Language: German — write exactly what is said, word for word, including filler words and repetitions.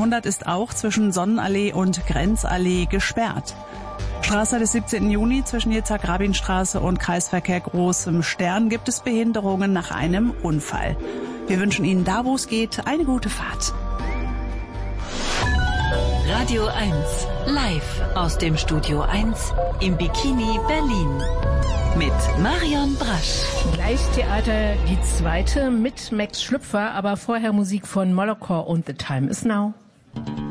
neunzehnhundert ist auch zwischen Sonnenallee und Grenzallee gesperrt. Straße des siebzehnten Juni zwischen Yitzhak-Rabin-Straße und Kreisverkehr Großem Stern gibt es Behinderungen nach einem Unfall. Wir wünschen Ihnen da, wo es geht, eine gute Fahrt. Radio eins, live aus dem Studio eins im Bikini Berlin. Mit Marion Brasch. Gleich Theater die zweite mit Max Schlüpfer, aber vorher Musik von Molokor und The Time Is Now.